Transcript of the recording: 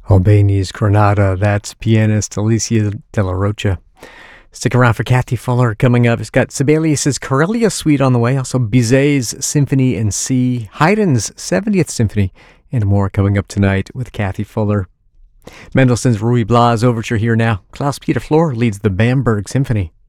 Albani's Granada, that's pianist Alicia Della Rocha. Stick around for Kathy Fuller coming up. It's got Sibelius' Corellia Suite on the way, also Bizet's Symphony in C, Haydn's 70th Symphony, and more coming up tonight with Kathy Fuller. Mendelssohn's Ruy Blas Overture here now. Klaus-Peter Flor leads the Bamberg Symphony.